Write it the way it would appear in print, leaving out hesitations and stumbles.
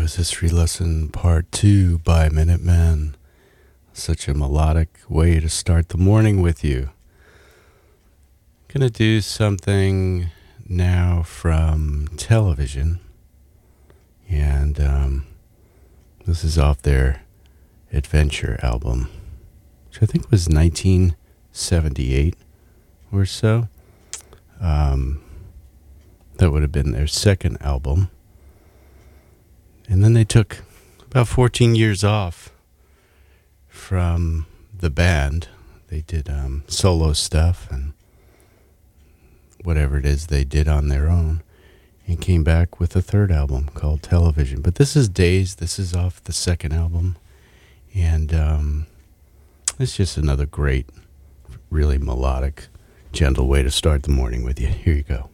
was History Lesson Part 2 by Minutemen. Such a melodic way to start the morning with you. Gonna do something now from television. And this is off their Adventure album, which I think was 1978 or so. That would have been their second album. And then they took about 14 years off from the band. They did solo stuff and whatever it is they did on their own, and came back with a third album called Television. But this is Days. This is off the second album. And it's just another great, really melodic, gentle way to start the morning with you. Here you go.